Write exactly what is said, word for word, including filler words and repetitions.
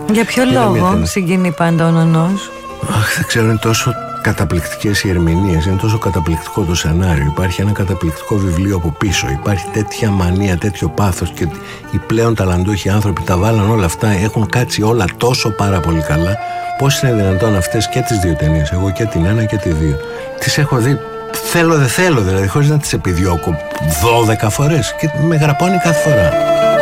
Για ποιο λόγο συγκινεί πάντα ο Νονός? Αχ, δεν ξέρω, είναι τόσο καταπληκτικές οι ερμηνείες, είναι τόσο καταπληκτικό το σενάριο. Υπάρχει ένα καταπληκτικό βιβλίο από πίσω. Υπάρχει τέτοια μανία, τέτοιο πάθος και οι πλέον ταλαντούχοι άνθρωποι τα βάλαν όλα αυτά. Έχουν κάτσει όλα τόσο πάρα πολύ καλά. Πώς είναι δυνατόν αυτές και τις δύο ταινίες, εγώ και την ένα και τη δύο, τις έχω δει θέλω δεν θέλω, δηλαδή, χωρίς να τις επιδιώκω δώδεκα φορές και με γραπώνει κάθε φορά.